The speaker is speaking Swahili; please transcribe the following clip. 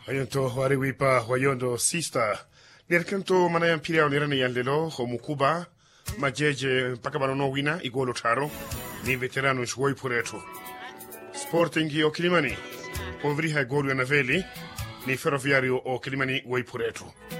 Ayonto wariwipa wayondo sister. Nirkanto manayang piliao nirani yandelo ho mukuba majeje mpaka banono wina igolo taro ni veterano nshwoi pureto. Sporting o Kilimani. Onvriha golu ya naveli ni ferroviario o Kilimani woi pureto.